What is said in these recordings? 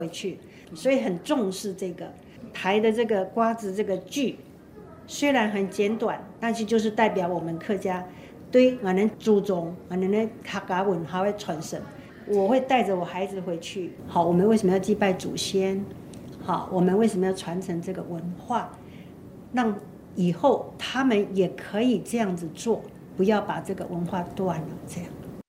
回去，所以很重视这个台的这个瓜子这个剧，虽然很简短，但是就是代表我们客家对我们注重我们的客家文化的传承。我会带着我孩子回去。好，我们为什么要祭拜祖先？好，我们为什么要传承这个文化？让以后他们也可以这样子做，不要把这个文化断了。这样。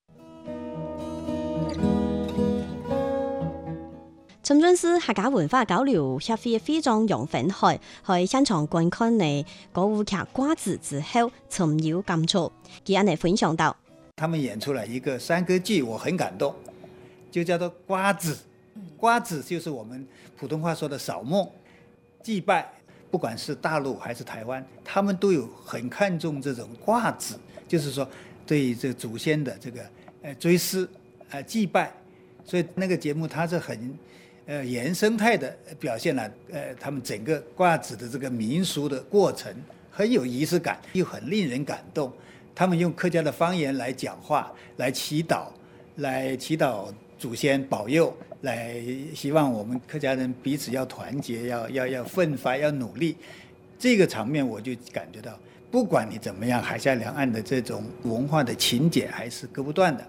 深圳市客家文化交流协會會長楊粉海喺現場觀看你歌舞劇瓜子之後，深有感觸。佢安尼分享到： 他們演出了一個山歌劇，我很感動，就叫做瓜子。瓜子就是我們普通話說的掃墓祭拜，不管是大陸還是台灣，他們都有很看重這種瓜子，就是說對這祖先的這個追思祭拜。所以那個節目它是很原生態的表現了他們整個瓜子的這個民俗的過程，很有儀式感，又很令人感動。他們用客家的方言來講話，來祈禱祖先保佑，來希望我們客家人彼此要團結，要奮發，要努力。這個場面我就感覺到，不管你怎麼樣，海峽兩岸的這種文化的情結還是割不斷的。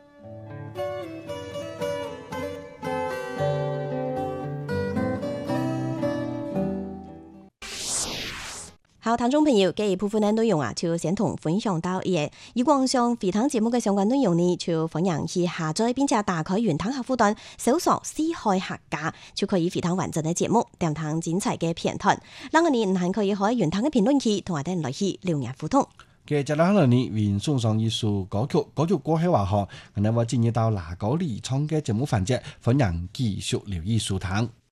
好，聽眾朋友，嘅部分嘅內容就先同分享到嘢。如果想回聽節目嘅相關內容呢，就歡迎去下載並且打開原湯客戶端，搜索四海客家，就可以回聽完整嘅節目，點聽精彩嘅片段。另外呢，唔係可以喺原湯嘅評論區同我哋來去留言互動。 嘅接落嚟呢，為送上一首歌曲過後話，我哋會進入到拿高離唱嘅節目環節，歡迎繼續留意收聽。